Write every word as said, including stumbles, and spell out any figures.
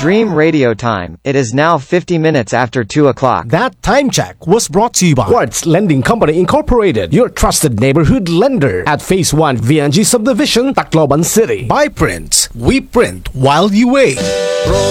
Dream Radio Time. It is now fifty minutes after two o'clock. That time check was brought to you by Quartz Lending Company Incorporated, your trusted neighborhood lender at Phase one V N G Subdivision, Tacloban City. By Prince, we print while you wait.